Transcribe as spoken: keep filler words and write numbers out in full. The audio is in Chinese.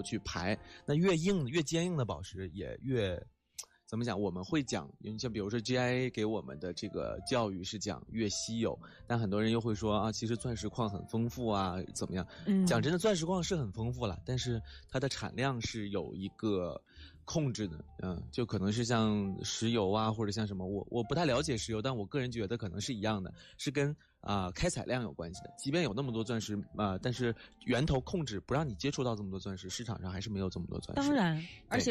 去排。那越硬越坚硬的宝石也越怎么讲？我们会讲，像比如说 G I A 给我们的这个教育是讲越稀有，但很多人又会说啊，其实钻石矿很丰富啊，怎么样？嗯，讲真的，钻石矿是很丰富了，但是它的产量是有一个控制的，嗯，就可能是像石油啊，或者像什么，我我不太了解石油，但我个人觉得可能是一样的，是跟啊、呃、开采量有关系的。即便有那么多钻石啊、呃，但是源头控制不让你接触到这么多钻石，市场上还是没有这么多钻石。 当然，而且